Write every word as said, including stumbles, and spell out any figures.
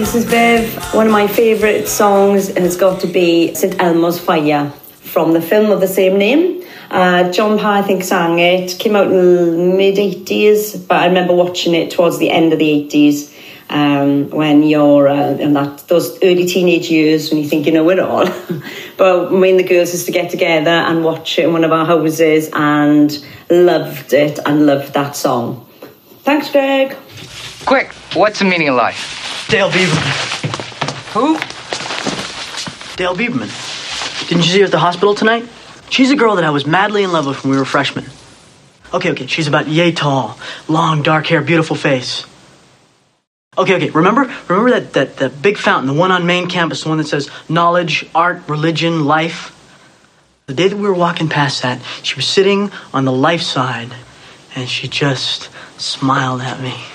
this is Viv. One of my favourite songs has got to be Saint Elmo's Fire from the film of the same name. Uh, John Parr, I think, sang it. Came out in the mid-eighties, but I remember watching it towards the end of the eighties um, when you're uh, in that those early teenage years when you think you know it all. But me and the girls used to get together and watch it in one of our houses and loved it and loved that song. Thanks, Greg. Quick, what's the meaning of life? Dale Beaverman. Who? Dale Beaverman. Didn't you see her at the hospital tonight? She's a girl that I was madly in love with when we were freshmen. Okay, okay, she's about yay tall. Long, dark hair, beautiful face. Okay, okay, remember? Remember that, that, that big fountain, the one on main campus, the one that says knowledge, art, religion, life? The day that we were walking past that, she was sitting on the life side, and she just smiled at me.